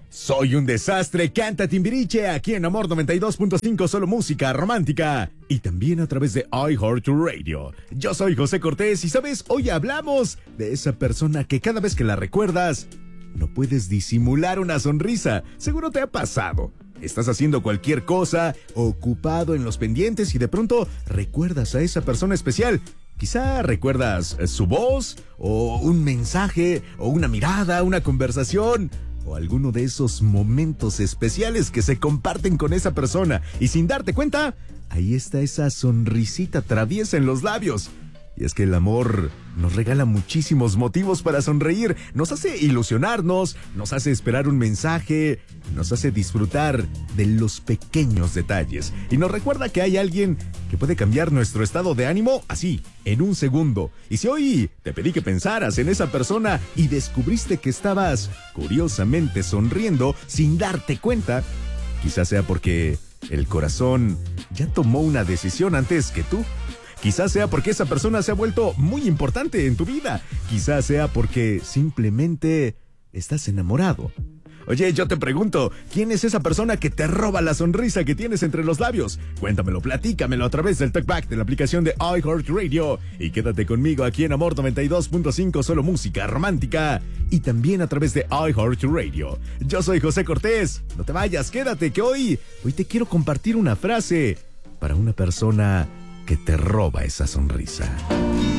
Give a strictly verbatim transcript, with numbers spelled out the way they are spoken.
Soy un desastre, canta Timbiriche aquí en Amor noventa y dos punto cinco, solo música romántica. Y también a través de iHeartRadio. Yo soy José Cortés y sabes, hoy hablamos de esa persona que cada vez que la recuerdas, no puedes disimular una sonrisa. Seguro te ha pasado. Estás haciendo cualquier cosa, ocupado en los pendientes y de pronto recuerdas a esa persona especial. Quizá recuerdas su voz, o un mensaje, o una mirada, una conversación, o alguno de esos momentos especiales que se comparten con esa persona. Y sin darte cuenta, ahí está esa sonrisita traviesa en los labios. Y es que el amor nos regala muchísimos motivos para sonreír, nos hace ilusionarnos, nos hace esperar un mensaje, nos hace disfrutar de los pequeños detalles. Y nos recuerda que hay alguien que puede cambiar nuestro estado de ánimo así, en un segundo. Y si hoy te pedí que pensaras en esa persona y descubriste que estabas curiosamente sonriendo sin darte cuenta, quizás sea porque el corazón ya tomó una decisión antes que tú. Quizás sea porque esa persona se ha vuelto muy importante en tu vida. Quizás sea porque simplemente estás enamorado. Oye, yo te pregunto, ¿quién es esa persona que te roba la sonrisa que tienes entre los labios? Cuéntamelo, platícamelo a través del TalkBack de la aplicación de iHeartRadio. Y quédate conmigo aquí en Amor noventa y dos punto cinco, solo música romántica. Y también a través de iHeartRadio. Yo soy José Cortés. No te vayas, quédate que hoy, hoy te quiero compartir una frase para una persona que te roba esa sonrisa.